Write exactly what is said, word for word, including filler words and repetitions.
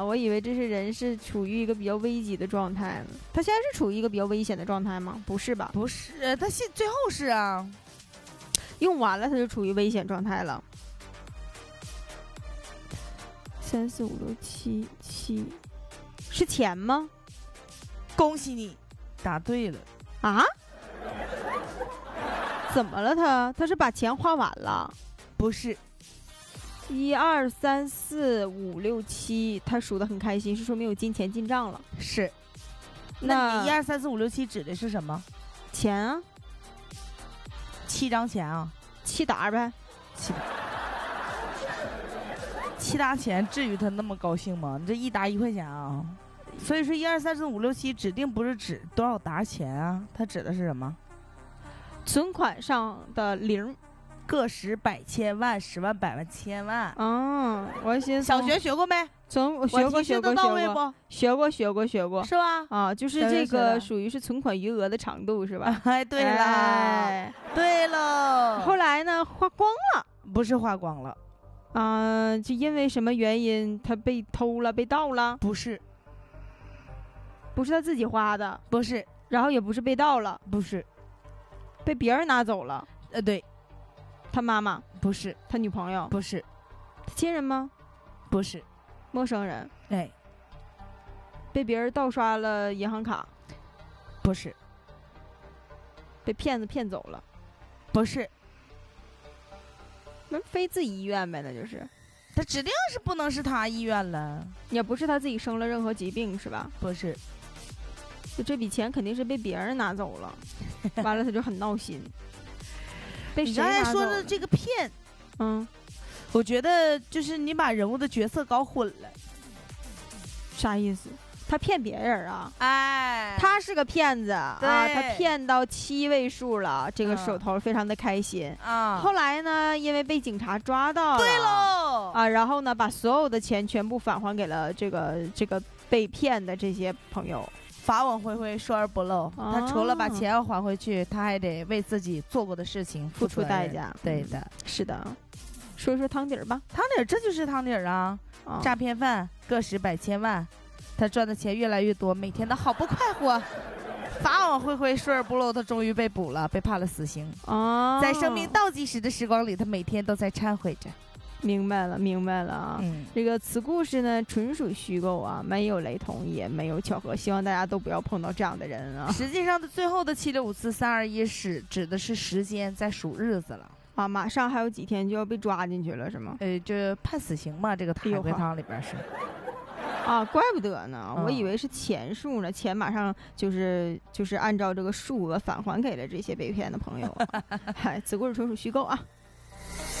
我以为这是人是处于一个比较危急的状态呢。他现在是处于一个比较危险的状态吗？不是吧？ 不是，他现最后是啊， 用完了他就处于危险状态了。三四五六七七，是钱吗？ 恭喜你，答对了啊？怎么了他？他是把钱花完了？ 不是。 一二三四五六七，他数得很开心，是说明有金钱进账了。 是。 那那你一二三四五六七指的是什么？ 钱啊， 七张钱啊， 七沓呗。 七沓。七沓钱，至于他那么高兴吗？你这一沓一块钱啊。所以说一二三四五六七指定不是指多少沓钱啊，它指的是什么？ 存款上的零。 个十百千万十万百万千万。 嗯，我寻思小学学过没？ 从学过学过学过学过学过学过是吧？ 啊，就是这个属于是存款余额的长度是吧？ 哎，对了，哎、对了。 后来呢，花光了？ 不是花光了， 啊、呃，就因为什么原因他被偷了被盗了？ 不是， 不是他自己花的， 不是， 然后也不是被盗了， 不是， 被别人拿走了。 呃，对。 他妈妈不是， 他女朋友不是， 他亲人吗？ 不是， 陌生人。 哎， 被别人盗刷了银行卡？ 不是， 被骗子骗走了？ 不是， 那非自己医院呗，那就是。 他指定是不能是他医院了， 也不是他自己生了任何疾病是吧？ 不是， 就这笔钱肯定是被别人拿走了，完了他就很闹心。被谁你刚才说的这个骗， 嗯， 我觉得就是你把人物的角色搞混了。 啥意思？他骗别人啊？ 哎， 他是个骗子啊！他骗到七位数了，这个手头非常的开心啊。 后来呢，因为被警察抓到了， 对喽啊，然后呢，把所有的钱全部返还给了这个这个被骗的这些朋友。 法网恢恢，疏而不漏。哦、他除了把钱要还回去，他还得为自己做过的事情付出代价。 对的、 嗯，是的。说说汤底儿吧， 汤底儿这就是汤底儿啊！哦、诈骗犯个十百千万，他赚的钱越来越多，每天的好不快活。法网恢恢，疏而不漏，他终于被捕了，被判了死刑。 哦， 在生命倒计时的时光里，他每天都在忏悔着。 明白了，明白了啊！嗯，这个此故事呢，纯属虚构啊，没有雷同，也没有巧合，希望大家都不要碰到这样的人啊。 实际上的最后的七六五四三二一是指的是时间，在数日子了啊，马上还有几天就要被抓进去了，是吗？ 呃，就判死刑嘛，这个海龟汤里边是。 啊，怪不得呢，我以为是钱数呢，钱马上就是就是按照这个数额返还给了这些被骗的朋友。嗨，此故事纯属虚构啊。